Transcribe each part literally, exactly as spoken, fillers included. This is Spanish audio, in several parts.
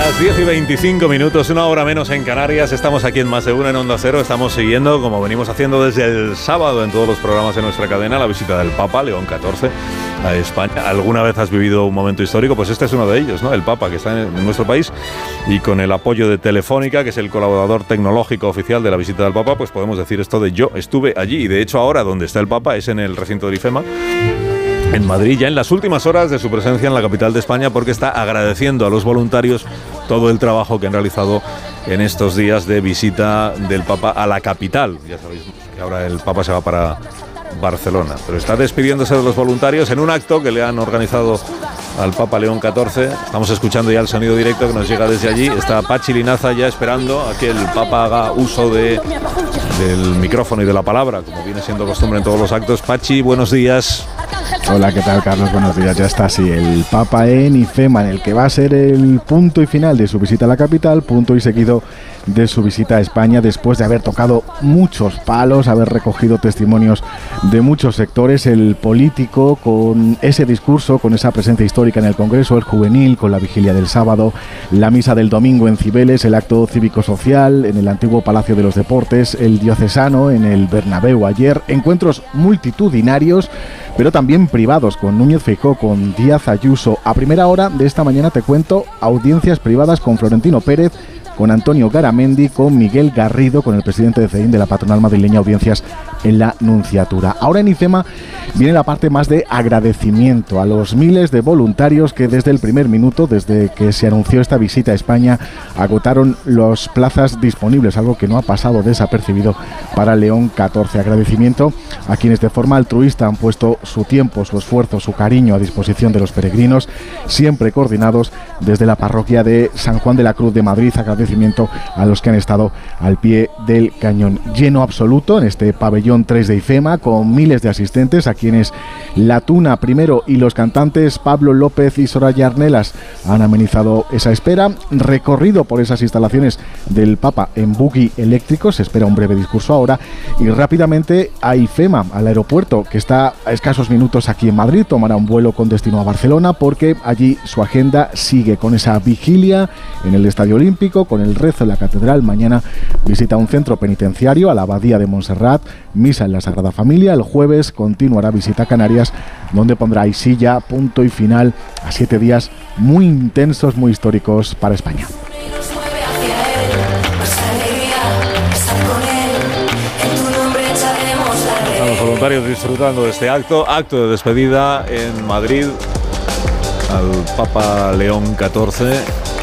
Las diez y veinticinco minutos, una hora menos en Canarias. Estamos aquí en Más de Una en Onda Cero. Estamos siguiendo, como venimos haciendo desde el sábado en todos los programas de nuestra cadena, la visita del Papa León catorce a España. ¿Alguna vez has vivido un momento histórico? Pues este es uno de ellos, ¿no? El Papa, que está en, en nuestro país, y con el apoyo de Telefónica, que es el colaborador tecnológico oficial de la visita del Papa, pues podemos decir esto de yo estuve allí. Y de hecho ahora donde está el Papa es en el recinto del IFEMA, en Madrid, ya en las últimas horas de su presencia en la capital de España, porque está agradeciendo a los voluntarios todo el trabajo que han realizado en estos días de visita del Papa a la capital. Ya sabéis que ahora el Papa se va para Barcelona, pero está despidiéndose de los voluntarios en un acto que le han organizado al Papa León catorce. Estamos escuchando ya el sonido directo que nos llega desde allí. Está Pachi Linaza ya esperando a que el Papa haga uso de, del micrófono y de la palabra, como viene siendo costumbre en todos los actos. Pachi, buenos días. Hola, ¿qué tal, Carlos? Buenos días. Ya está así el Papa en IFEMA, en el que va a ser el punto y final de su visita a la capital, punto y seguido de su visita a España, después de haber tocado muchos palos, haber recogido testimonios de muchos sectores. El político, con ese discurso, con esa presencia histórica en el Congreso, el juvenil, con la vigilia del sábado, la misa del domingo en Cibeles, el acto cívico-social en el antiguo Palacio de los Deportes, el diocesano en el Bernabéu ayer, encuentros multitudinarios, pero también privados, con Núñez Feijóo, con Díaz Ayuso. A primera hora de esta mañana te cuento audiencias privadas con Florentino Pérez, con Antonio Garamendi, con Miguel Garrido, con el presidente de CEDIN, de la patronal madrileña, audiencias en la Nunciatura. Ahora en IFEMA viene la parte más de agradecimiento a los miles de voluntarios que desde el primer minuto, desde que se anunció esta visita a España, agotaron las plazas disponibles, algo que no ha pasado desapercibido para León catorce. Agradecimiento a quienes de forma altruista han puesto su tiempo, su esfuerzo, su cariño a disposición de los peregrinos, siempre coordinados desde la parroquia de San Juan de la Cruz de Madrid. Agradecimiento a los que han estado al pie del cañón. Lleno absoluto en este pabellón tres de IFEMA, con miles de asistentes a quienes la Tuna primero y los cantantes Pablo López y Soraya Arnelas han amenizado esa espera. Recorrido por esas instalaciones del Papa en buggy eléctrico, se espera un breve discurso ahora, y rápidamente a IFEMA, al aeropuerto, que está a escasos minutos aquí en Madrid. Tomará un vuelo con destino a Barcelona, porque allí su agenda sigue con esa vigilia en el Estadio Olímpico, con el rezo en la catedral. Mañana visita un centro penitenciario, a la Abadía de Montserrat, misa en la Sagrada Familia. El jueves continuará visita a Canarias, donde pondrá ahí silla, punto y final a siete días muy intensos, muy históricos para España. Están los voluntarios disfrutando de este acto, acto de despedida en Madrid al Papa León catorce.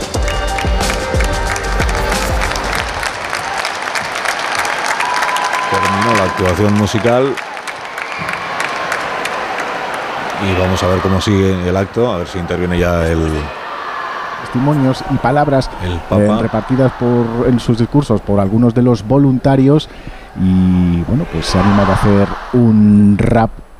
Terminó la actuación musical y vamos a ver cómo sigue el acto, a ver si interviene ya el... Testimonios y palabras eh, repartidas por, en sus discursos por algunos de los voluntarios, y bueno, pues se ha animado a hacer un rap